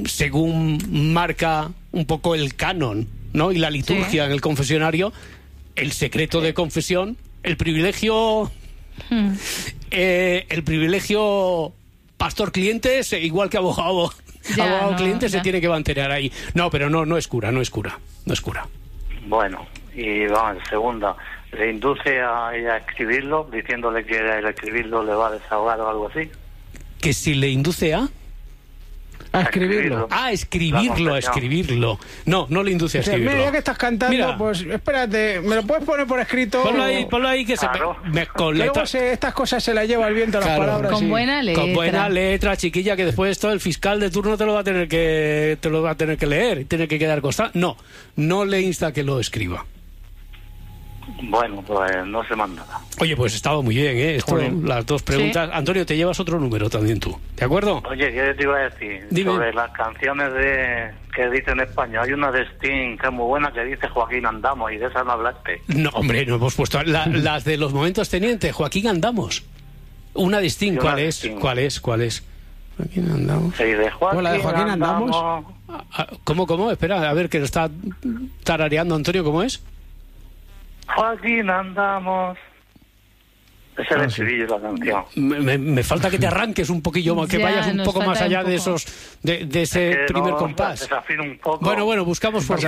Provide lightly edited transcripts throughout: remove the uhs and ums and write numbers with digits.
según marca un poco el canon, ¿no? Y la liturgia en el confesionario, el secreto de confesión, el privilegio pastor-cliente, igual que abogado-cliente, se tiene que mantener ahí. No, pero no es cura. Bueno, y vamos, segunda, ¿le induce a ella a escribirlo, diciéndole que el escribirlo le va a desahogar o algo así? Que si le induce a escribirlo. A escribirlo. No le induce a escribirlo. Mira, ya que estás cantando, pues espérate, ¿me lo puedes poner por escrito? Ponlo ahí que claro. Luego estas cosas se las lleva el viento, las palabras. Con buena letra, chiquilla, que después esto el fiscal de turno te lo va a tener que leer, tiene que quedar constante. No le insta a que lo escriba. Bueno, pues no se manda nada. Oye, pues estaba muy bien, ¿eh? Las dos preguntas. Sí. Antonio, te llevas otro número también tú, ¿de acuerdo? Oye, ¿qué te iba a decir? Dime. Sobre las canciones que dice en España. Hay una de Sting que es muy buena que dice Joaquín Andamos, y de esa no hablaste. No, hombre, no hemos puesto las de los momentos tenientes. Joaquín Andamos. Una de Sting, ¿cuál es? Joaquín Andamos. Sí, de Joaquín, ¿la de Joaquín Andamos? ¿Cómo? Espera, a ver, que lo está tarareando Antonio, ¿cómo es? Joaquín Andamos. Es el estribillo de la canción. Me falta que te arranques un poquillo más, que vayas un poco más allá de esos de ese primer compás. Desafino un poco. Bueno, buscamos por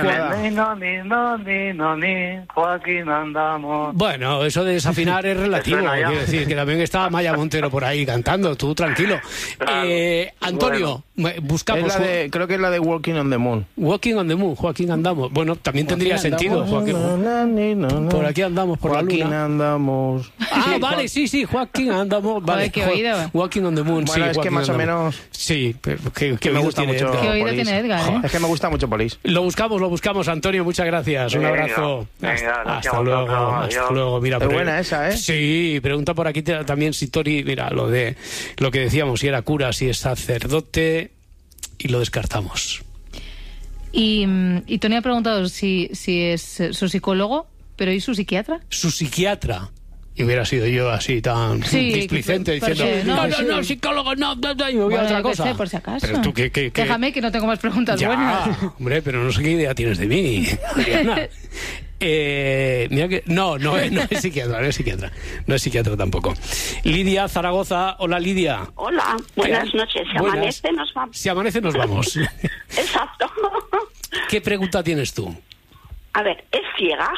Joaquín Andamos. Bueno, eso de desafinar es relativo, quiero decir, que también está Maya Montero por ahí cantando, tú tranquilo. Claro. Antonio, buscamos... creo que es la de Walking on the Moon. Walking on the Moon, Joaquín Andamos. Bueno, también tendría sentido. Por aquí andamos, por la luna. Joaquín Andamos. Vale, sí, Joaquín Andamos. Vale, qué oído. Walking on the Moon, bueno, es que más o menos... Sí, pero que me gusta mucho. ¿Qué oído tiene Edgar, eh? Es que me gusta mucho Police. Lo buscamos, Antonio, muchas gracias. Un abrazo. Hasta luego. Mira, es buena esa, ¿eh? Sí, pregunta por aquí también si Tori, mira, lo que decíamos, si era cura, si es sacerdote, y lo descartamos. Y Tony ha preguntado si es su psicólogo, pero ¿y su psiquiatra? Su psiquiatra. Y hubiera sido yo así tan displicente diciendo no, psicólogo, no, y me voy a otra cosa. Por si acaso. Pero tú, déjame que no tengo más preguntas buenas. Hombre, pero no sé qué idea tienes de mí, Adriana. Mira que no es psiquiatra. No es psiquiatra tampoco. Lidia, Zaragoza. Hola, Lidia. Hola, buenas noches. Si amanece nos vamos. Exacto. ¿Qué pregunta tienes tú? A ver, ¿es ciega?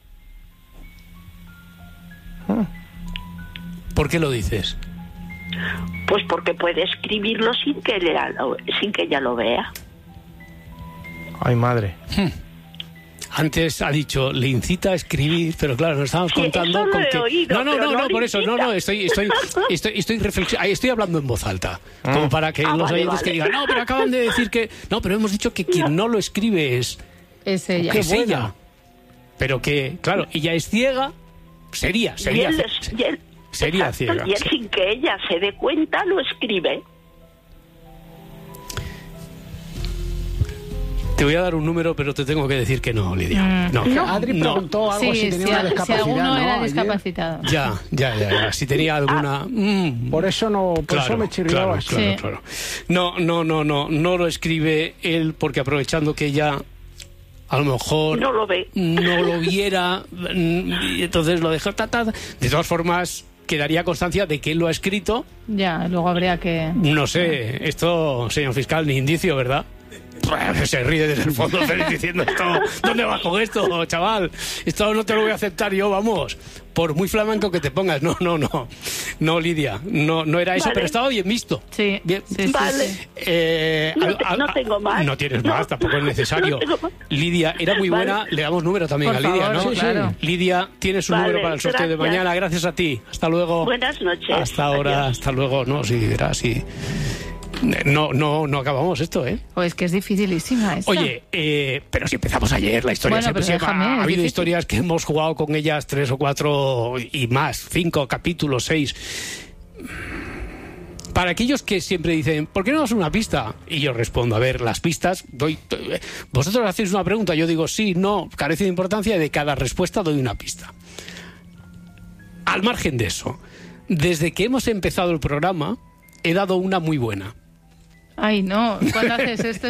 ¿Por qué lo dices? Pues porque puede escribirlo sin que ella lo vea. Ay, madre. Antes ha dicho, le incita a escribir, pero claro, nos estamos contando con que... Oído, no, por eso, estoy hablando en voz alta, como para que los oyentes que digan, no, pero acaban de decir que... No, pero hemos dicho que quien no lo escribe es ella. Es ella. Pero que, claro, ella es ciega, sería ciega. Y él sin que ella se dé cuenta lo escribe. Te voy a dar un número, pero te tengo que decir que no, Lidia. Adri preguntó algo si tenía una discapacidad. Si alguno era discapacitado. Ya. Si tenía alguna... Por eso eso me chirriaba. Claro. No lo escribe él, porque aprovechando que ella a lo mejor no lo ve, no lo viera, y entonces lo deja. De todas formas, quedaría constancia de que él lo ha escrito. Ya, luego habría que... No sé, esto, señor fiscal, ni indicio, ¿verdad? Se ríe desde el fondo diciendo esto, ¿dónde vas con esto, chaval? Esto no te lo voy a aceptar yo, vamos. Por muy flamenco que te pongas. No, Lidia, no era eso, pero estaba bien visto. Sí. Bien. Vale. No tengo más. No tienes más, tampoco es necesario. Lidia, era muy buena, le damos número también por a Lidia, favor, ¿no? Sí, claro. Lidia, tienes un número para el sorteo de mañana, gracias a ti. Hasta luego. Buenas noches. Hasta ahora, hasta luego. No, sí, era así. No acabamos esto, ¿eh? Pues que es dificilísima esta. Oye, pero si empezamos ayer la historia, bueno, ha habido historias que hemos jugado con ellas 3 o 4 y más, 5 capítulos, 6. Para aquellos que siempre dicen, ¿por qué no das una pista? Y yo respondo, a ver, las pistas, vosotros hacéis una pregunta, yo digo sí, no, carece de importancia, y de cada respuesta doy una pista. Al margen de eso, desde que hemos empezado el programa, he dado una muy buena. Ay, no, ¿cuándo haces esto?